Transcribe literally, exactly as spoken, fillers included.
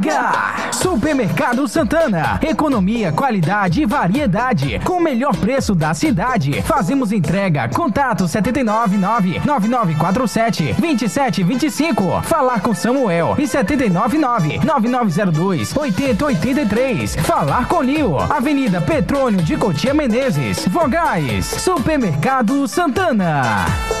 Supermercado Santana, economia, qualidade e variedade, com o melhor preço da cidade. Fazemos entrega. Contato sete nove nove, nove nove quatro sete, dois sete dois cinco. Falar com Samuel e sete nove nove, nove nove zero dois, oito zero oito três. Falar com Lio, Avenida Petrônio de Cotia Menezes, Vogais. Supermercado Santana.